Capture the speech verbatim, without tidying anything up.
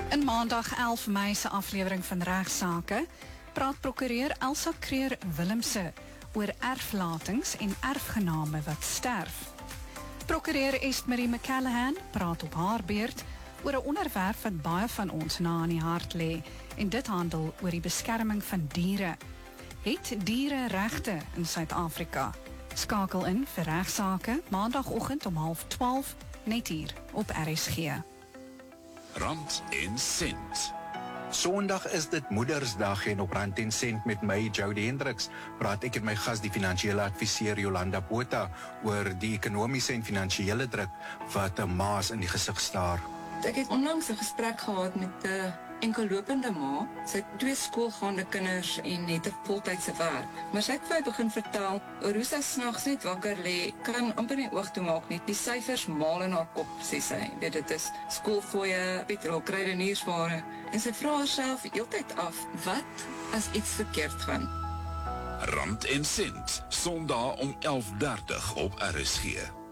In maandag elf Mei se aflewering van Regsake praat prokureur Elsa Creer-Willemse oor erflatings en erfgename wat sterf. Prokureur Estmarie McCallaghan praat op haar beurt oor 'n onderwerp wat baie van ons na aan die hart lê, en dit handel oor die beskerming van diere. Het diere regte in Suid-Afrika? Skakel in vir Regsake maandagoggend om half twaalf net hier op R S G. Rand en Sent. Sondag is dit Moedersdag en op Rand en Sent met my, Jody Hendricks, praat ek en my gas, die finansiële adviseur Jolanda Botha, oor die ekonomiese en finansiële druk wat 'n maas in die gesig staar. Ek het onlangs 'n gesprek gehad met 'n enkellopende ma. Sy het twee skoolgaande kinders en net 'n voltydse werk. Maar sy het vir my begin vertel oor hoe sy snags net wakker lê, kan amper nie oog toe maak nie. Die syfers maal in haar kop, sê sy. Weet, dit is skoolfooie, petrol, kruideniersware. En sy vra haarself heeltyd af, wat as iets verkeerd gaan? Rand en Sent, Sondag om elf dertig op R S G.